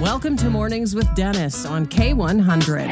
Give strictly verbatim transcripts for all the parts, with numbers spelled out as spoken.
Welcome to Mornings with Dennis on K one hundred.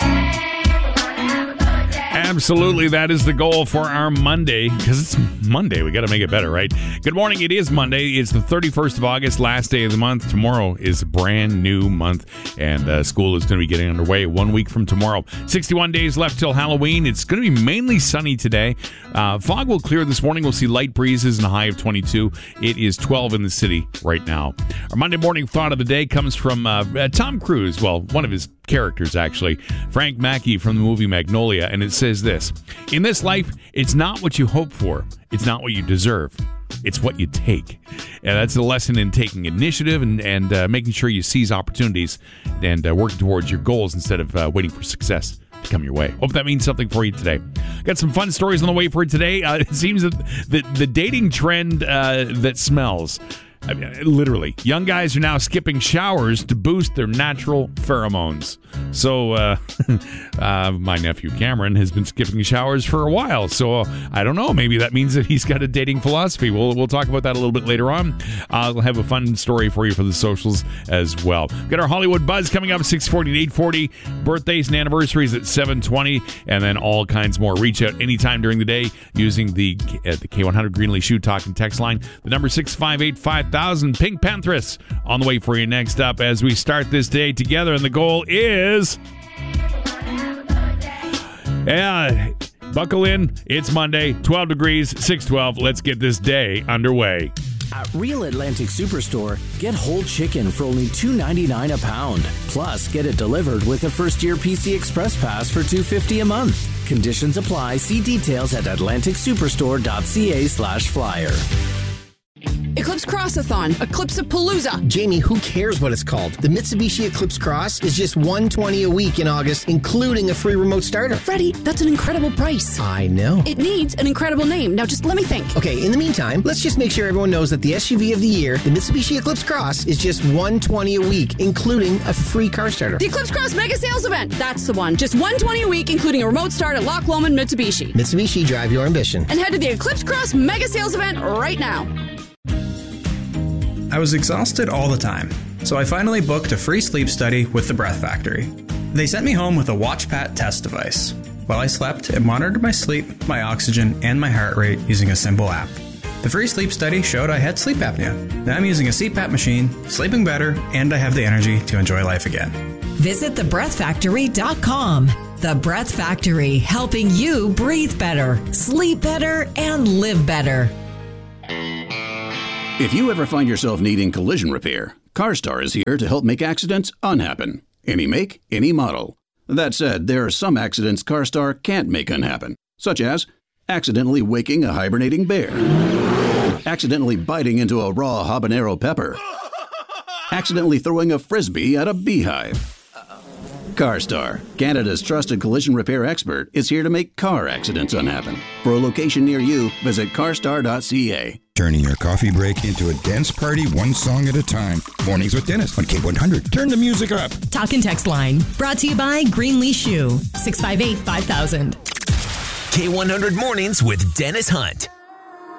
Absolutely, that is the goal for our Monday, because it's Monday. We got to make it better, right? Good morning. It is Monday. It's the thirty-first of August, last day of the month. Tomorrow is a brand new month, and uh, school is going to be getting underway one week from tomorrow. sixty-one days left till Halloween. It's going to be mainly sunny today. Uh, fog will clear this morning. We'll see light breezes and a high of twenty-two. It is twelve in the city right now. Our Monday morning thought of the day comes from uh, uh, Tom Cruise. Well, one of his characters, actually. Frank Mackey from the movie Magnolia, and it says this: in this life, it's not what you hope for, it's not what you deserve, it's what you take. And that's a lesson in taking initiative and, and uh, making sure you seize opportunities and uh, work towards your goals instead of uh, waiting for success to come your way. Hope that means something for you today. Got some fun stories on the way for today. Uh, it seems that the, the dating trend uh, that smells, I mean, literally, young guys are now skipping showers to boost their natural pheromones. So, uh, uh, my nephew Cameron has been skipping showers for a while. So, uh, I don't know. Maybe that means that he's got a dating philosophy. We'll we'll talk about that a little bit later on. Uh, we'll have a fun story for you for the socials as well. Got our Hollywood Buzz coming up, six forty to eight forty. Birthdays and anniversaries at seven twenty. And then all kinds more. Reach out anytime during the day using the, uh, the K one hundred Greenlee Shoe Talk and text line. The number six five eight five thousand. Pink Panthers on the way for you next up as we start this day together. And the goal is... Yeah, buckle in. It's Monday, twelve degrees, six twelve. Let's get this day underway. At Real Atlantic Superstore, get whole chicken for only two ninety-nine a pound. Plus, get it delivered with a first-year P C Express Pass for two fifty a month. Conditions apply. See details at atlantic superstore dot c a slash flyer. Eclipse Crossathon, Eclipse-a-Palooza. Jamie, who cares what it's called? The Mitsubishi Eclipse Cross is just one hundred twenty dollars a week in August, including a free remote starter. Freddie, that's an incredible price. I know. It needs an incredible name. Now just let me think. Okay, in the meantime, let's just make sure everyone knows that the S U V of the year, the Mitsubishi Eclipse Cross, is just one hundred twenty dollars a week, including a free car starter. The Eclipse Cross Mega Sales Event. That's the one. Just one hundred twenty dollars a week, including a remote start at Loch Lomond Mitsubishi. Mitsubishi, drive your ambition. And head to the Eclipse Cross Mega Sales Event right now. I was exhausted all the time, so I finally booked a free sleep study with the Breath Factory. They sent me home with a WatchPat test device. While I slept, it monitored my sleep, my oxygen, and my heart rate using a simple app. The free sleep study showed I had sleep apnea. Now I'm using a C PAP machine, sleeping better, and I have the energy to enjoy life again. Visit the breath factory dot com. The Breath Factory, helping you breathe better, sleep better, and live better. If you ever find yourself needing collision repair, CarStar is here to help make accidents unhappen. Any make, any model. That said, there are some accidents CarStar can't make unhappen, such as accidentally waking a hibernating bear, accidentally biting into a raw habanero pepper, accidentally throwing a frisbee at a beehive. CarStar, Canada's trusted collision repair expert, is here to make car accidents unhappen. For a location near you, visit car star dot c a. Turning your coffee break into a dance party one song at a time. Mornings with Dennis on K one hundred. Turn the music up. Talk and text line. Brought to you by Greenlee Shoe. six five eight five thousand. K one hundred Mornings with Dennis Hunt.